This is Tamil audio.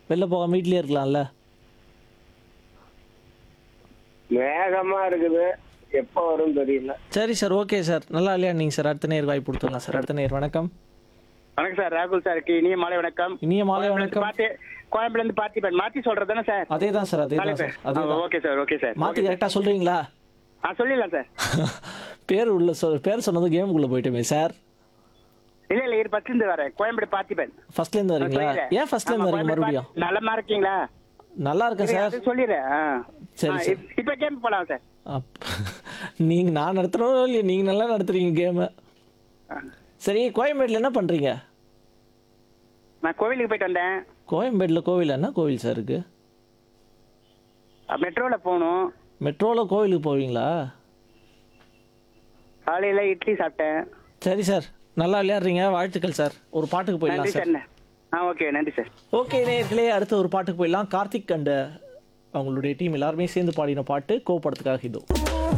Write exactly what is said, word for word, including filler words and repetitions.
வெளில போகாம வீட்லயே இருக்கலாம்ல. மேகமா இருக்குது, எப்போ வரும் தெரியல. சரி சார், ஓகே சார். நல்லா விளையாடுனீங்க சார். அடுத்த நேர் வாய்ப்பு கொடுத்துடலாம் சார். அடுத்த நேர் வணக்கம். வணக்கம் சார், ராகுல் சாருக்கு இனிய மாலை வணக்கம். இனிய மாலை வணக்கம். பாத்தி கோயம்புல இருந்து பார்த்திபன் மாத்தி சொல்றது தானே சார்? அதே தான் சார், அதே தான் சார், அதே தான். Okay sir, okay sir. மாற்றி கரெக்டாக சொல்கிறீங்களா? ஆ சொல்லிடலாம் சார். பேர் உள்ள சொல் பேர் சொன்னது கேமுக்குள்ளே போயிட்டோமே சார். இல்ல இல்ல இது ஃபர்ஸ்ட்ல இருந்து வரேன். கோயம்பேடு பார்த்திபன். ஃபர்ஸ்ட்லேருந்து வரீங்களா? ஏன் ஃபர்ஸ்ட்லேருந்து வரீங்க மறுபடியும்? நலமா இருக்கீங்களா? நல்லா இருக்கேன் சார். அது சொல்லிடுறேன். ஆ. சரி ஆ, சார். இப்- இப்ப கேம் போலாம் சார். நீங்கள் நான் நடத்துகிறோம் இல்லையா? நீங்கள் நல்லா நடத்துறீங்க கேமு. சரி, கோயம்பேட்டில் என்ன பண்ணுறீங்க? நான் கோவிலுக்கு போயிட்டு வந்தேன். கோயம்பேட்டில் கோவில் என்ன கோவில் சார் இருக்குது? மெட்ரோல போகணும். மெட்ரோவில் கோவிலுக்கு போவீங்களா? காலையில இட்லி சாப்பிட்டேன். சரி சார், நல்லா விளையாடுறீங்க. வாழ்த்துக்கள் சார். ஒரு பாட்டுக்கு நன்றி போயிடலாம் சார். சார். ஆ ஓகே, நன்றி சார். ஓகே நேயர்களே, அடுத்த ஒரு பாட்டுக்கு போயிடலாம். கார்த்திக் அண்ட் அவங்களுடைய டீம் எல்லாருமே சேர்ந்து பாடின பாட்டு கோபப்படத்துக்காக இதோ.